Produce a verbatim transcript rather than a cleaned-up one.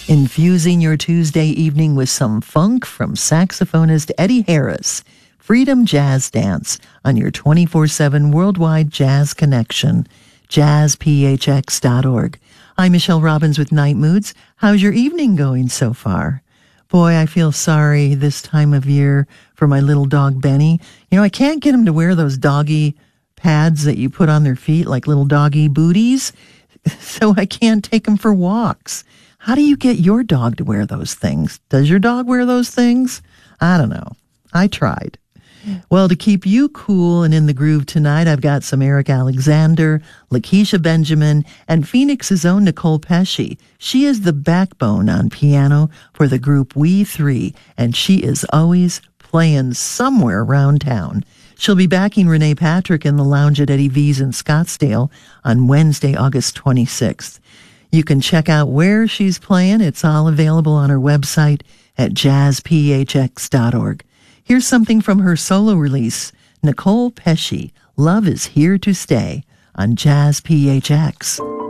Infusing your Tuesday evening with some funk from saxophonist Eddie Harris. Freedom Jazz Dance on your twenty-four seven worldwide jazz connection. jazz p h x dot org. I'm Michelle Robbins with Night Moods. How's your evening going so far? Boy, I feel sorry this time of year for my little dog Benny. You know, I can't get him to wear those doggy pads that you put on their feet, like little doggy booties, so I can't take him for walks. How do you get your dog to wear those things? Does your dog wear those things? I don't know. I tried. Well, to keep you cool and in the groove tonight, I've got some Eric Alexander, Lakeisha Benjamin, and Phoenix's own Nicole Pesci. She is the backbone on piano for the group We Three, and she is always playing somewhere around town. She'll be backing Renee Patrick in the lounge at Eddie V's in Scottsdale on Wednesday, August twenty-sixth. You can check out where she's playing. It's all available on her website at jazz p h x dot org. Here's something from her solo release, Nicole Pesci, Love is Here to Stay, on Jazz P H X.